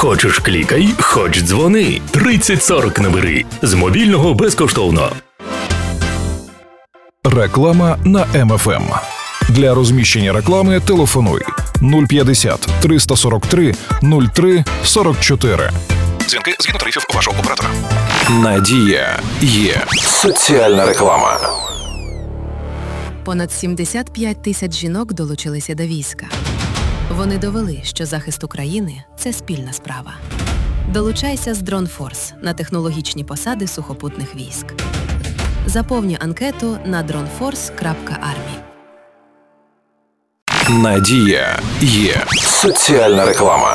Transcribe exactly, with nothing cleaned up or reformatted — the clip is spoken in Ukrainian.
Хочеш клікай, хоч дзвони. тридцять сорок набери. З мобільного безкоштовно. Реклама на Ем Еф Ем. Для розміщення реклами телефонуй нуль п'ятдесят триста сорок три нуль три сорок чотири. Дзвінки згідно тарифів вашого оператора. Надія є. Соціальна реклама. Понад сімдесят п'ять тисяч жінок долучилися до війська. Вони довели, що захист України – це спільна справа. Долучайся з DroneForce на технологічні посади сухопутних військ. Заповнюй анкету на дронфорс крапка армі. Надія є. Соціальна реклама.